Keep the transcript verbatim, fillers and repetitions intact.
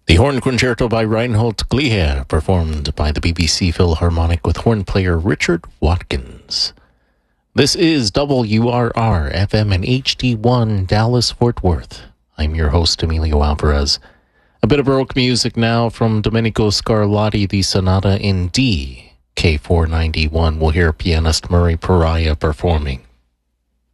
The Horn Concerto by Reinhold Glihe, performed by the B B C Philharmonic with horn player Richard Watkins. This is W R R F M and H D one Dallas-Fort Worth. I'm your host, Emilio Alvarez. A bit of Baroque music now from Domenico Scarlatti, the Sonata in D, K four ninety-one. We'll hear pianist Murray Pariah performing.